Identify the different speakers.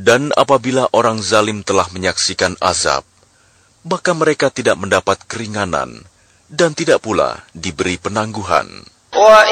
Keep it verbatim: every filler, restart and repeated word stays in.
Speaker 1: Dan apabila orang zalim telah menyaksikan azab, maka mereka tidak mendapat keringanan dan tidak pula diberi penangguhan.
Speaker 2: وَإِنْ